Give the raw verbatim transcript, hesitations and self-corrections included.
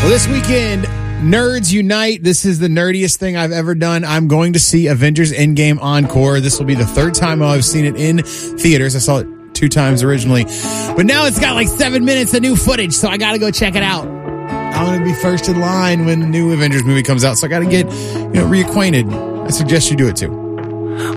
Well, this weekend, Nerds Unite. This is the nerdiest thing I've ever done. I'm going to see Avengers Endgame Encore. This will be the third time I've seen it in theaters. I saw it two times originally, but now it's got like seven minutes of new footage, so I got to go check it out. I'm going to be first in line when the new Avengers movie comes out, so I got to get, you know, reacquainted. I suggest you do it too.